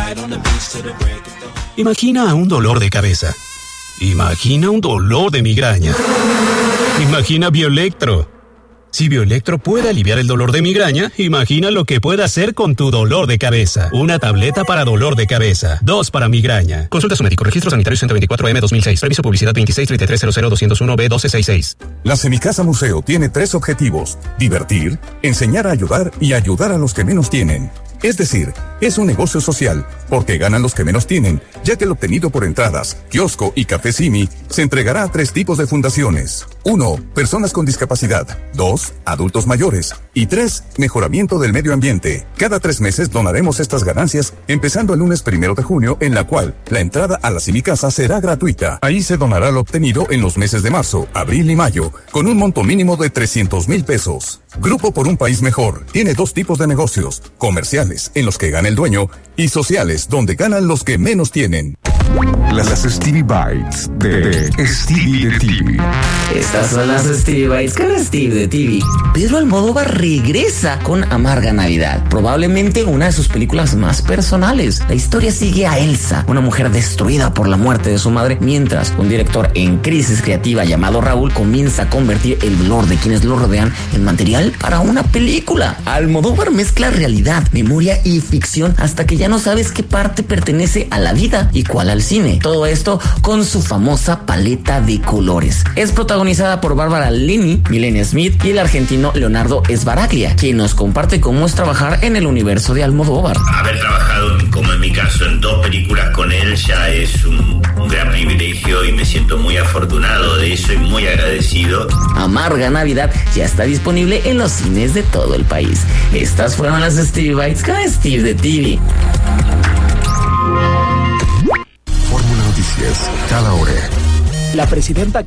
Imagina un dolor de cabeza. Imagina un dolor de migraña. Imagina Bioelectro. Si Bioelectro puede aliviar el dolor de migraña, imagina lo que puede hacer con tu dolor de cabeza. Una tableta para dolor de cabeza, 2 para migraña. Consulta a su médico. Registro sanitario 124M 2006. Previso publicidad 2633000201B1266. La Semicasa Museo tiene 3 objetivos: divertir, enseñar a ayudar y ayudar a los que menos tienen. Es decir, es un negocio social, porque ganan los que menos tienen, ya que el obtenido por entradas, kiosco y café Simi se entregará a 3 tipos de fundaciones. 1. Personas con discapacidad. 2. Adultos mayores. Y 3. Mejoramiento del medio ambiente. Cada 3 meses donaremos estas ganancias, empezando el lunes 1 de junio, en la cual la entrada a la Semicasa será gratuita. Ahí se donará lo obtenido en los meses de marzo, abril y mayo, con un monto mínimo de 300,000 pesos. Grupo por un País Mejor tiene 2 tipos de negocios: comerciales, en los que gana el dueño, y sociales, donde ganan los que menos tienen. Las Stevie Bites de Stevie de TV. Estas son las Stevie Bites con Steve de TV. Pedro Almodóvar regresa con Amarga Navidad, probablemente una de sus películas más personales. La historia sigue a Elsa, una mujer destruida por la muerte de su madre, mientras un director en crisis creativa llamado Raúl comienza a convertir el dolor de quienes lo rodean en material para una película. Almodóvar mezcla realidad, memoria y ficción hasta que ya no sabes qué parte pertenece a la vida y cuál al cine. Todo esto con su famosa paleta de colores. Es protagonizada por Bárbara Linney, Milena Smith y el argentino Leonardo Sbaraglia, quien nos comparte cómo es trabajar en el universo de Almodóvar. Haber trabajado, como en mi caso, en 2 películas con él ya es un gran privilegio y me siento muy afortunado de eso y muy agradecido. Amarga Navidad ya está disponible en los cines de todo el país. Estas fueron las Stevie Bites con Steve de TV. Fórmula Noticias, cada hora. La presidenta...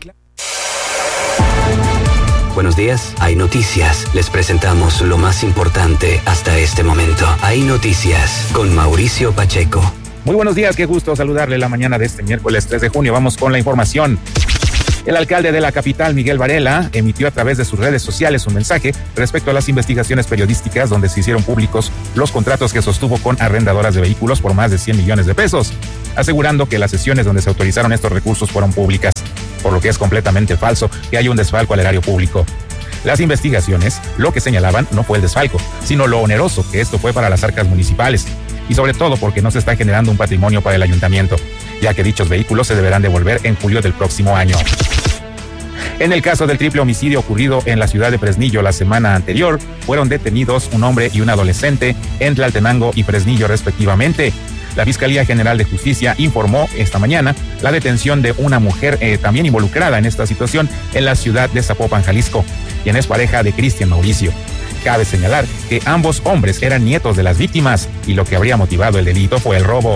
Buenos días, hay noticias. Les presentamos lo más importante hasta este momento. Hay noticias con Mauricio Pacheco. Muy buenos días, qué gusto saludarle la mañana de este miércoles 3 de junio. Vamos con la información. El alcalde de la capital, Miguel Varela, emitió a través de sus redes sociales un mensaje respecto a las investigaciones periodísticas donde se hicieron públicos los contratos que sostuvo con arrendadoras de vehículos por más de 100 millones de pesos, asegurando que las sesiones donde se autorizaron estos recursos fueron públicas, por lo que es completamente falso que haya un desfalco al erario público. Las investigaciones, lo que señalaban, no fue el desfalco, sino lo oneroso que esto fue para las arcas municipales, y sobre todo porque no se está generando un patrimonio para el ayuntamiento, ya que dichos vehículos se deberán devolver en julio del próximo año. En el caso del triple homicidio ocurrido en la ciudad de Fresnillo la semana anterior, fueron detenidos un hombre y un adolescente en Tlaltenango y Fresnillo respectivamente. La Fiscalía General de Justicia informó esta mañana la detención de una mujer también involucrada en esta situación en la ciudad de Zapopan, Jalisco, quien es pareja de Cristian Mauricio. Cabe señalar que ambos hombres eran nietos de las víctimas y lo que habría motivado el delito fue el robo.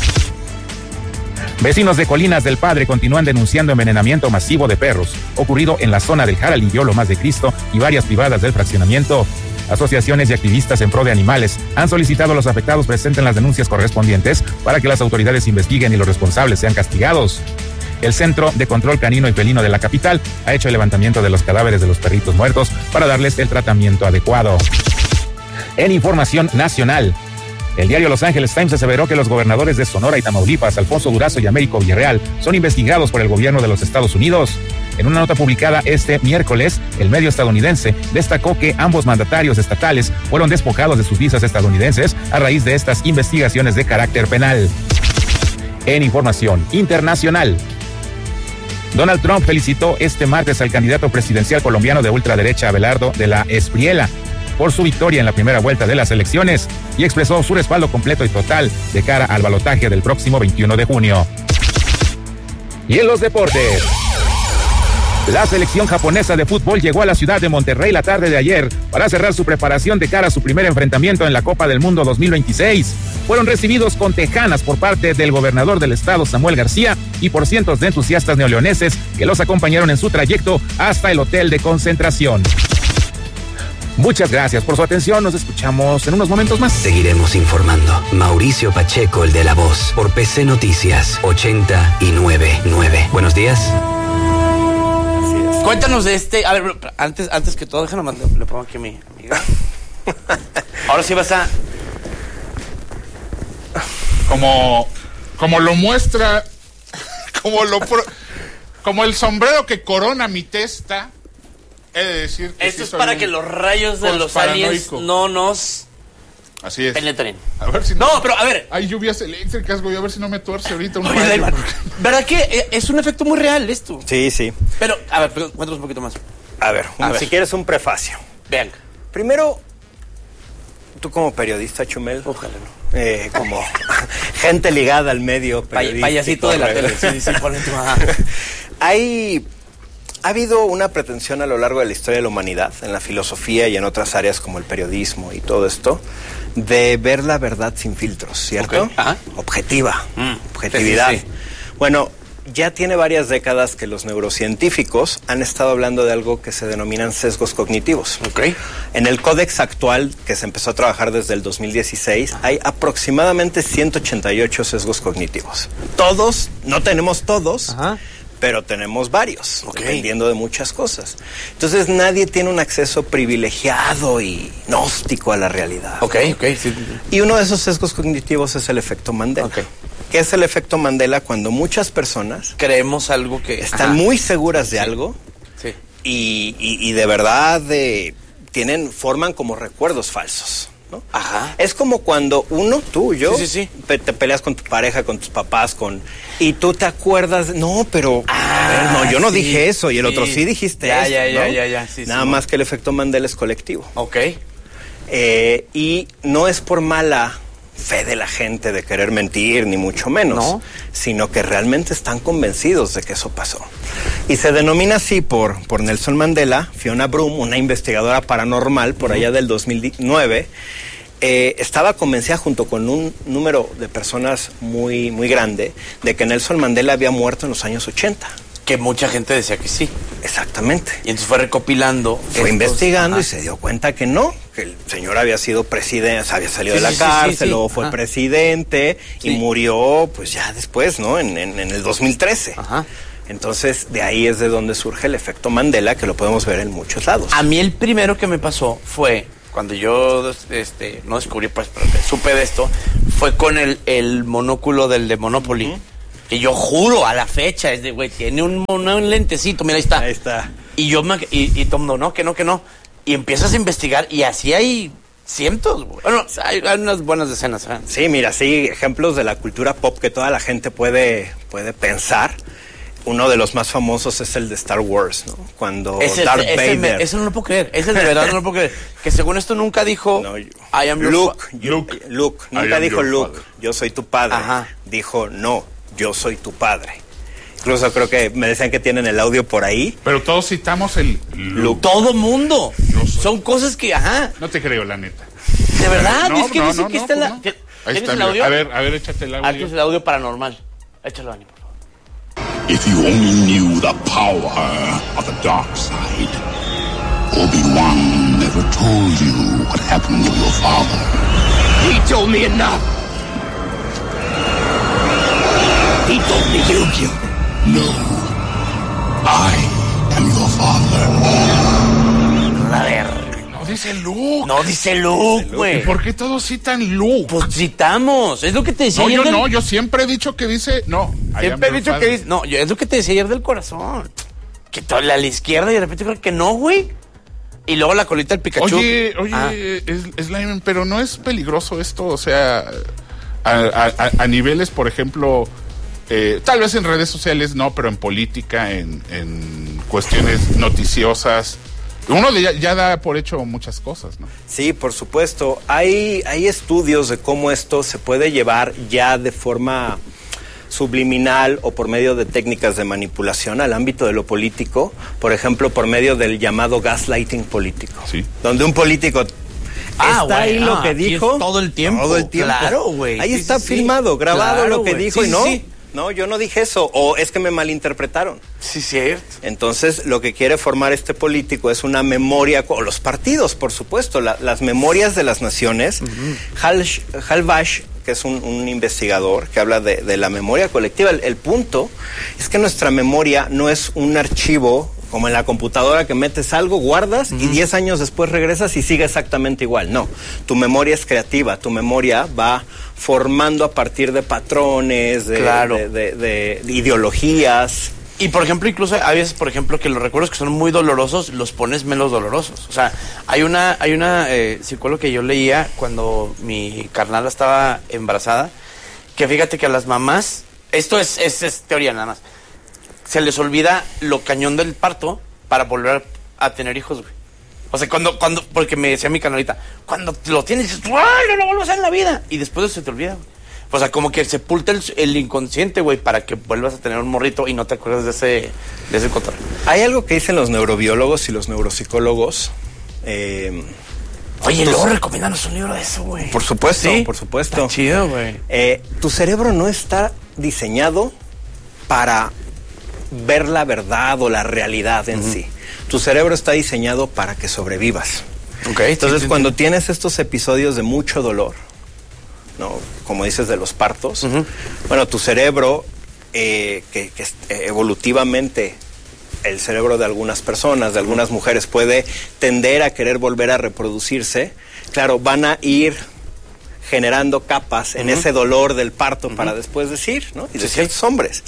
Vecinos de Colinas del Padre continúan denunciando envenenamiento masivo de perros ocurrido en la zona del Jaralillo, Lomas de Cristo y varias privadas del fraccionamiento. Asociaciones y activistas en pro de animales han solicitado a los afectados presenten las denuncias correspondientes para que las autoridades investiguen y los responsables sean castigados. El Centro de Control Canino y Felino de la capital ha hecho el levantamiento de los cadáveres de los perritos muertos para darles el tratamiento adecuado. En información nacional, el diario Los Angeles Times aseveró que los gobernadores de Sonora y Tamaulipas, Alfonso Durazo y Américo Villarreal, son investigados por el gobierno de los Estados Unidos. En una nota publicada este miércoles, el medio estadounidense destacó que ambos mandatarios estatales fueron despojados de sus visas estadounidenses a raíz de estas investigaciones de carácter penal. En información internacional, Donald Trump felicitó este martes al candidato presidencial colombiano de ultraderecha Abelardo de la Espriella por su victoria en la primera vuelta de las elecciones y expresó su respaldo completo y total de cara al balotaje del próximo 21 de junio. Y en los deportes, la selección japonesa de fútbol llegó a la ciudad de Monterrey la tarde de ayer para cerrar su preparación de cara a su primer enfrentamiento en la Copa del Mundo 2026. Fueron recibidos con tejanas por parte del gobernador del estado, Samuel García, y por cientos de entusiastas neoleoneses que los acompañaron en su trayecto hasta el hotel de concentración. Muchas gracias por su atención, nos escuchamos en unos momentos más. Seguiremos informando. Mauricio Pacheco, el de La Voz, por PC Noticias 89.9. Buenos días. Cuéntanos de este, a ver, antes que todo, déjame le pongo aquí a mi amiga. Ahora sí vas a... como lo muestra, como el sombrero que corona mi testa, he de decir que esto es para que los rayos de los aliens no nos penetren. A ver si no, pero a ver. Hay lluvias eléctricas, güey, a ver si no me tuerce ahorita un rayo. ¿Verdad que es un efecto muy real esto? Sí, sí. Pero, a ver, cuéntanos un poquito más. A ver, si quieres un prefacio. Vean. Primero, tú como periodista, Chumel. Ojalá no. Como gente ligada al medio periodístico. Payasito de la tele. Sí, ponle tu Ha habido una pretensión a lo largo de la historia de la humanidad, en la filosofía y en otras áreas como el periodismo y todo esto, de ver la verdad sin filtros, ¿cierto? Okay. Objetividad. Sí. Bueno, ya tiene varias décadas que los neurocientíficos han estado hablando de algo que se denominan sesgos cognitivos. Okay. En el códex actual, que se empezó a trabajar desde el 2016, hay aproximadamente 188 sesgos cognitivos. No tenemos todos, pero tenemos varios, dependiendo de muchas cosas. Entonces nadie tiene un acceso privilegiado y gnóstico a la realidad. Sí. Y uno de esos sesgos cognitivos es el efecto Mandela. ¿Qué es el efecto Mandela? Cuando muchas personas creemos algo que están muy seguras de algo y de verdad forman como recuerdos falsos, ¿no? Es como cuando yo te peleas con tu pareja, con tus papás, y tú te acuerdas, no, pero yo no dije eso, y el otro sí dijiste eso. Nada más que el efecto Mandela es colectivo. Y no es por mala fe de la gente de querer mentir, ni mucho menos, sino que realmente están convencidos de que eso pasó. Y se denomina así por Nelson Mandela. Fiona Broom, una investigadora paranormal por allá del 2009, estaba convencida junto con un número de personas muy, muy grande de que Nelson Mandela había muerto en los años 80. Que mucha gente decía que sí. Exactamente. Y entonces fue recopilando. Fue investigando y se dio cuenta que no, que el señor había sido presidente, había salido de la cárcel, luego fue presidente y murió pues ya después, ¿no? En el 2013. Entonces de ahí es de donde surge el efecto Mandela, que lo podemos ver en muchos lados. A mí el primero que me pasó fue cuando yo no descubrí, pues, pero que supe de esto, fue con el monóculo del de Monopoly. Que yo juro a la fecha, es de, güey, tiene un lentecito, mira, ahí está. Ahí está. Y yo y todo el mundo, no, que no. Y empiezas a investigar y así hay cientos, güey. Bueno, hay unas buenas decenas. Sí, mira, ejemplos de la cultura pop que toda la gente puede pensar. Uno de los más famosos es el de Star Wars, ¿no? Cuando Darth Vader... Eso no lo puedo creer. Ese de verdad no lo puedo creer. Que según esto nunca dijo... I am Luke. Nunca dijo Luke, yo soy tu padre. Dijo, no, yo soy tu padre. Incluso creo que me decían que tienen el audio por ahí. Pero todos citamos el Luke. Todo mundo. Son cosas que, No te creo, la neta. ¿De verdad? Es que dice que está en la... Ahí ¿Tienes está, el audio? A ver, échate el audio. Aquí es el audio paranormal. Échalo, Dani, por favor. If you only knew the power of the dark side, Obi-Wan never told you what happened to your father. He told me enough. He told me you killed him. No. I am your father. A ver. No dice Luke, güey. ¿Y por qué todos citan Luke? Pues citamos. Es lo que te decía ayer. Yo siempre he dicho que dice... No. Siempre he dicho que dice... No, es lo que te decía ayer del corazón. Que a la izquierda y de repente creo que no, güey. Y luego la colita del Pikachu. Oye, Slime, pero no es peligroso esto, o sea... A niveles, por ejemplo... tal vez en redes sociales no, pero en política, en cuestiones noticiosas... Uno ya da por hecho muchas cosas, ¿no? Sí, por supuesto. Hay estudios de cómo esto se puede llevar ya de forma subliminal o por medio de técnicas de manipulación al ámbito de lo político. Por ejemplo, por medio del llamado gaslighting político. Sí. Donde un político... está ahí lo que dijo. Todo el tiempo. Claro, güey. Ahí está filmado, grabado lo que dijo y no... No, yo no dije eso, o es que me malinterpretaron. Sí, cierto. Entonces, lo que quiere formar este político es una memoria, o los partidos, por supuesto, las memorias de las naciones. Hal Bash, que es un investigador que habla de la memoria colectiva. El punto es que nuestra memoria no es un archivo como en la computadora que metes algo, guardas y 10 años después regresas y sigue exactamente igual. No, tu memoria es creativa, tu memoria va formando a partir de patrones, de ideologías. Y por ejemplo, incluso hay veces, por ejemplo, que los recuerdos que son muy dolorosos los pones menos dolorosos. O sea, hay una psicóloga que yo leía cuando mi carnala estaba embarazada, que fíjate que a las mamás, esto es teoría nada más, se les olvida lo cañón del parto para volver a tener hijos, güey. O sea, cuando porque me decía mi carnalita, cuando lo tienes, dices, ¡ay, no lo vuelvo a hacer en la vida! Y después se te olvida, güey. O sea, como que sepulta el inconsciente, güey, para que vuelvas a tener un morrito y no te acuerdas de ese control. Hay algo que dicen los neurobiólogos y los neuropsicólogos. Oye, luego recomiéndanos un libro de eso, güey. Por supuesto, ¿Sí? por supuesto. Está chido, güey. Tu cerebro no está diseñado para ver la verdad o la realidad en sí. Tu cerebro está diseñado para que sobrevivas. Okay, entonces, cuando tienes estos episodios de mucho dolor, ¿no? Como dices de los partos, bueno, tu cerebro, que evolutivamente el cerebro de algunas personas, de algunas mujeres, puede tender a querer volver a reproducirse. Claro, van a ir generando capas en ese dolor del parto para después decir, ¿no? Y de ciertos hombres,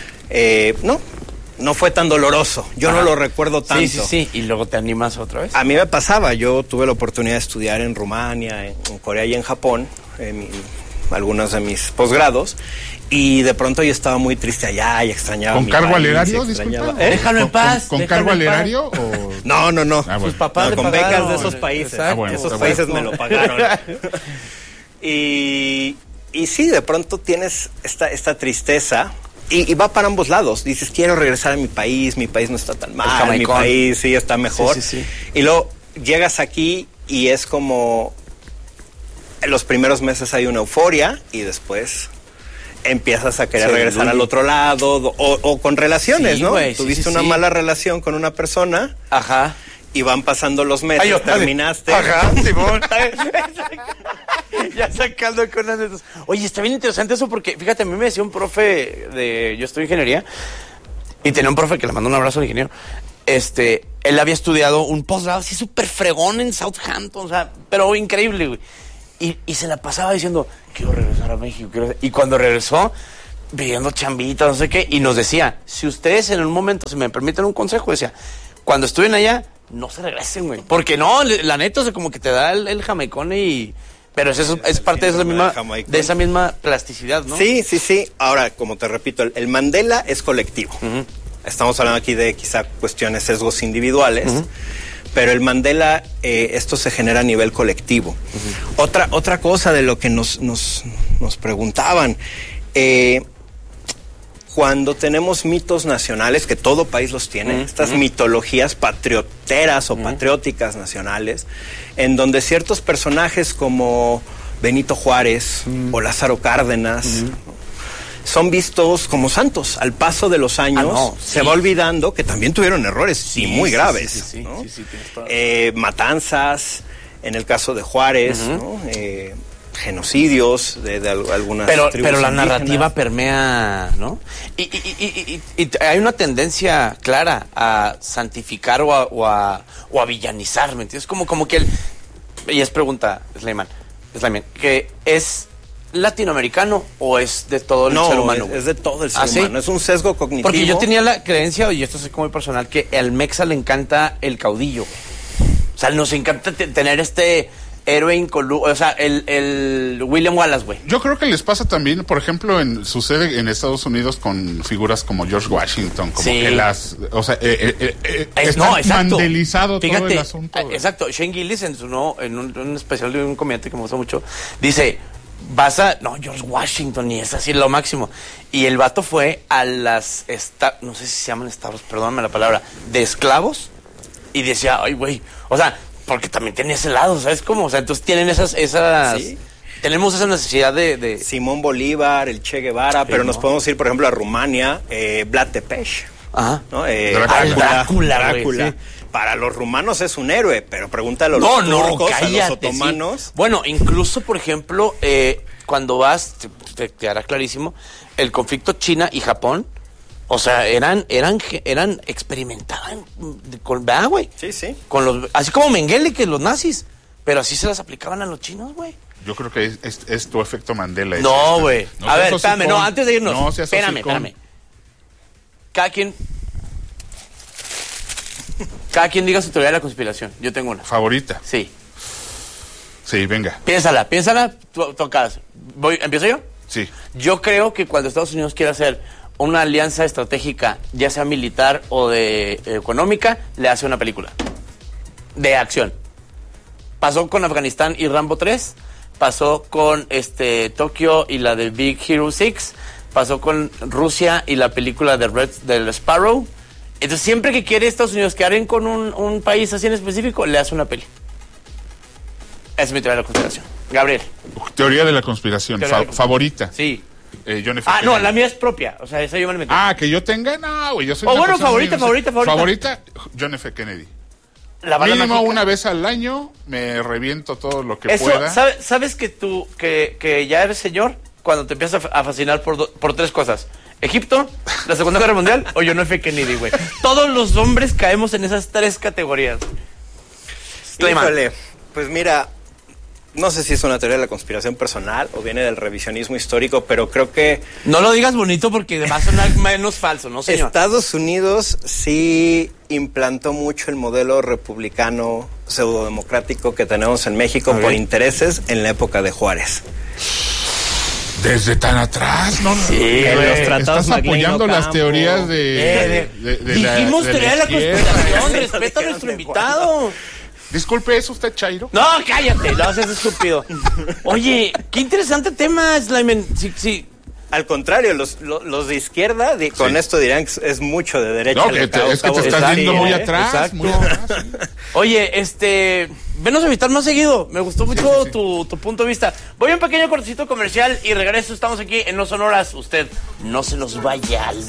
no fue tan doloroso. Yo no lo recuerdo tanto. Sí. Y luego te animas otra vez. A mí me pasaba. Yo tuve la oportunidad de estudiar en Rumania, en Corea y en Japón, algunos de mis posgrados. Y de pronto yo estaba muy triste allá y extrañaba ¿Con cargo al erario? Disculpa. Déjalo en paz. ¿Con cargo al erario? O... No. Sus papás con becas de esos países. Esos países me lo pagaron. Y sí, de pronto tienes esta tristeza. Y va para ambos lados. Dices, quiero regresar a mi país no está tan mal, mi país sí está mejor. Sí. Y luego llegas aquí y es como, en los primeros meses hay una euforia y después empiezas a querer regresar al otro lado o con relaciones, ¿no? Wey, tuviste una mala relación con una persona. Ajá. Y van pasando los meses, terminaste. Ajá, Simón. Ya sacando con las netas. Oye, está bien interesante eso porque, fíjate, a mí me decía un profe yo estudio ingeniería y tenía un profe que le mandó un abrazo al ingeniero. Él había estudiado un posgrado así súper fregón en Southampton, o sea, pero increíble, güey. Y se la pasaba diciendo, quiero regresar a México, y cuando regresó, pidiendo chambitas, no sé qué, y nos decía, si ustedes en un momento, si me permiten un consejo, decía, cuando estuvien allá, no se regresen, güey. Porque no, la neta, o sea, como que te da el jamaicón y... Pero es parte de esa misma plasticidad, ¿no? Sí. Ahora, como te repito, el Mandela es colectivo. Estamos hablando aquí de quizá cuestiones, sesgos individuales. Pero el Mandela, esto se genera a nivel colectivo. Otra cosa de lo que nos preguntaban, cuando tenemos mitos nacionales, que todo país los tiene, estas mitologías patrioteras o patrióticas nacionales, en donde ciertos personajes como Benito Juárez o Lázaro Cárdenas son vistos como santos. Al paso de los años se va olvidando que también tuvieron errores y muy graves. ¿No? Matanzas, en el caso de Juárez, ¿no? Genocidios de algunas tribus pero la indígenas. Narrativa permea, ¿no? Y hay una tendencia clara a santificar o a villanizar, ¿me entiendes? Como que y es pregunta, Slayman, que es latinoamericano o es de todo el ser humano. Es de todo el ser humano, es un sesgo cognitivo. Porque yo tenía la creencia, y esto es como muy personal, que al mexa le encanta el caudillo. O sea, nos encanta tener héroe incoluso, o sea, el William Wallace, güey. Yo creo que les pasa también, por ejemplo, sucede en Estados Unidos con figuras como George Washington, como que está mandelizado. Fíjate, todo el asunto. Exacto, Shane Gillis en un especial de un comediante que me gusta mucho, dice, George Washington, y es así lo máximo. Y el vato fue a las, no sé si se llaman establos, perdóname la palabra, de esclavos, y decía, ay, güey, o sea, porque también tiene ese lado, ¿sabes cómo? O sea, entonces tienen esas ¿Sí? Tenemos esa necesidad de... Simón Bolívar, el Che Guevara, pero nos podemos ir, por ejemplo, a Rumania, Vlad Tepes. Ajá. ¿No? Drácula. Sí. Para los rumanos es un héroe, pero pregúntale a los turcos, cállate, a los otomanos. Sí. Bueno, incluso, por ejemplo, cuando vas, te hará clarísimo, el conflicto China y Japón, O sea, experimentaban con, ¿verdad, güey? Sí. Así como Mengele, que los nazis, pero así se las aplicaban a los chinos, güey. Yo creo que es tu efecto Mandela. No, güey. No, a ver, espérame, antes de irnos. No seas espérame. Cada quien diga su teoría de la conspiración. Yo tengo una. ¿Favorita? Sí. Sí, venga. Piénsala, tocas. ¿Empiezo yo? Sí. Yo creo que cuando Estados Unidos quiere hacer una alianza estratégica, ya sea militar o de económica, le hace una película de acción. Pasó con Afganistán y Rambo 3, pasó con Tokio y la de Big Hero 6, pasó con Rusia y la película del Sparrow. Entonces, siempre que quiere Estados Unidos quedar con un país así en específico, le hace una peli. Esa es mi teoría de la conspiración. Gabriel. Teoría de la conspiración. Favorita. Sí. John F. No, la mía es propia. O sea, esa yo me la metí. Que yo tenga. No, güey, yo soy favorita. Favorita, John F. Kennedy. Mínimo una vez al año me reviento todo lo que pueda. ¿Sabes que ya eres señor cuando te empiezas a fascinar por tres cosas? Egipto, la Segunda Guerra Mundial o John F. Kennedy, güey. Todos los hombres caemos en esas tres categorías. Híjole, pues mira, no sé si es una teoría de la conspiración personal o viene del revisionismo histórico, pero creo que... No lo digas bonito porque va a sonar menos falso, ¿no, señor? Estados Unidos sí implantó mucho el modelo republicano pseudodemocrático que tenemos en México por intereses en la época de Juárez. Desde tan atrás, ¿no? Sí, estás apoyando las teorías dijimos teoría de la conspiración, respeta a nuestro invitado. Disculpe, ¿es usted Chairo? No, cállate, lo haces estúpido. Oye, qué interesante tema, Slyman. Sí. Al contrario, los de izquierda con esto dirán que es mucho de derecha. No, es que te estás yendo muy atrás. Muy atrás. Oye, venos a visitar más seguido. Me gustó mucho tu punto de vista. Voy a un pequeño cortecito comercial y regreso. Estamos aquí en No Sonoras. Usted no se nos vaya.